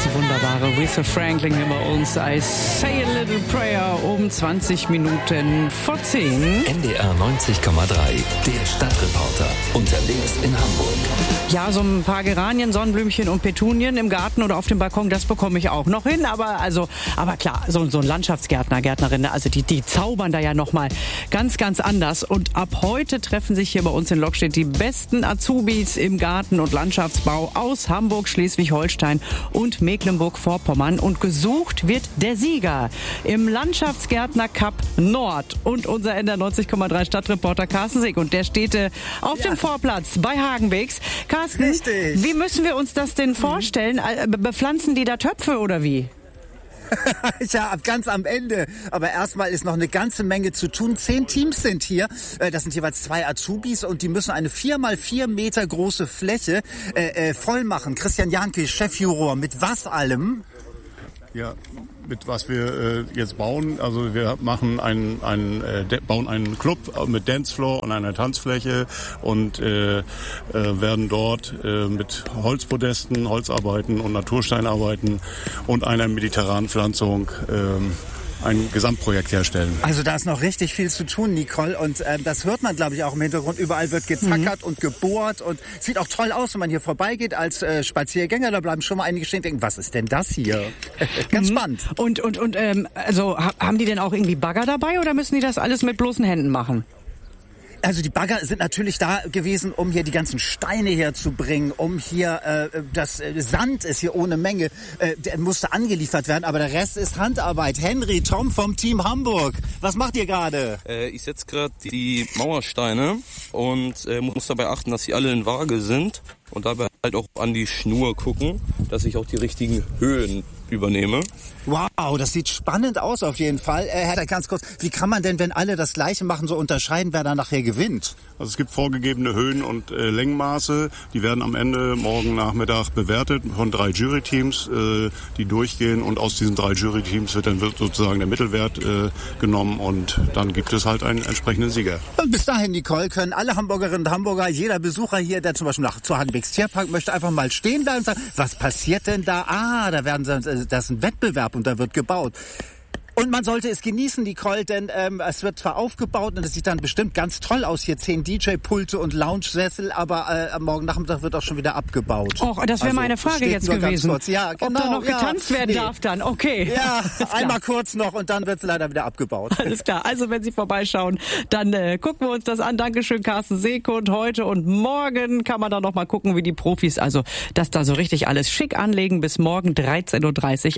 Die wunderbare Aretha Franklin hier bei uns. I Say a Little Prayer um 20 Minuten vor 10. NDR 90,3, der Stadtreporter. Unterwegs in Hamburg. Ja, so ein paar Geranien, Sonnenblümchen und Petunien im Garten oder auf dem Balkon, das bekomme ich auch noch hin. Aber klar, so ein Landschaftsgärtner, Gärtnerin, also die zaubern da ja nochmal ganz, ganz anders. Und ab heute treffen sich hier bei uns in Lockstedt die besten Azubis im Garten- und Landschaftsbau aus Hamburg, Schleswig-Holstein und Mecklenburg-Vorpommern. Und gesucht wird der Sieger im Landschaftsgärtner Cup Nord. Und unser NDR 90,3 Stadtreporter Carsten Sieg. Und der steht auf dem Vorplatz bei Hagenbeeks. Carsten, richtig. Wie müssen wir uns das denn vorstellen? Bepflanzen die da Töpfe oder wie? Ja, ganz am Ende. Aber erstmal ist noch eine ganze Menge zu tun. 10 Teams sind hier. Das sind jeweils 2 Azubis und die müssen eine 4x4 Meter große Fläche voll machen. Christian Janke, Chefjuror, mit was allem? Ja, mit was wir jetzt bauen. Also wir machen bauen einen Club mit Dancefloor und einer Tanzfläche und werden dort mit Holzpodesten, Holzarbeiten und Natursteinarbeiten und einer mediterranen Pflanzung ein Gesamtprojekt herstellen. Also da ist noch richtig viel zu tun, Nicole. Und das hört man, glaube ich, auch im Hintergrund. Überall wird getackert und gebohrt. Und sieht auch toll aus, wenn man hier vorbeigeht als Spaziergänger. Da bleiben schon mal einige stehen und denken, was ist denn das hier? Ganz spannend. Und also haben die denn auch irgendwie Bagger dabei oder müssen die das alles mit bloßen Händen machen? Also die Bagger sind natürlich da gewesen, um hier die ganzen Steine herzubringen, um hier das Sand ist hier ohne Menge, der musste angeliefert werden, aber der Rest ist Handarbeit. Henry, Tom vom Team Hamburg, was macht ihr gerade? Ich setze gerade die Mauersteine und muss dabei achten, dass sie alle in Waage sind und dabei halt auch an die Schnur gucken, dass ich auch die richtigen Höhen übernehme. Wow, das sieht spannend aus auf jeden Fall. Herr, ganz kurz, wie kann man denn, wenn alle das Gleiche machen, so unterscheiden, wer dann nachher gewinnt? Also es gibt vorgegebene Höhen- und Längenmaße. Die werden am Ende morgen Nachmittag bewertet von 3 Juryteams, die durchgehen. Und aus diesen 3 Juryteams wird dann sozusagen der Mittelwert genommen und dann gibt es halt einen entsprechenden Sieger. Und bis dahin, Nicole, können alle Hamburgerinnen und Hamburger, jeder Besucher hier, der zum Beispiel nach zu Hagenbeeks Tierpark möchte, einfach mal stehen bleiben und sagen, was passiert denn da? Da werden sie, das ist ein Wettbewerb und da wird gebaut. Und man sollte es genießen, Nicole, denn es wird zwar aufgebaut und es sieht dann bestimmt ganz toll aus, hier 10 DJ-Pulte und Lounge-Sessel, aber am morgen Nachmittag wird auch schon wieder abgebaut. Och, das wäre meine Frage jetzt gewesen. Ja, genau, ob da noch getanzt werden darf dann, okay. Ja, einmal kurz noch und dann wird es leider wieder abgebaut. Alles klar, also wenn Sie vorbeischauen, dann gucken wir uns das an. Dankeschön, Carsten Seekund. Heute und morgen kann man da noch mal gucken, wie die Profis, also das da so richtig alles schick anlegen. Bis morgen 13:30 Uhr.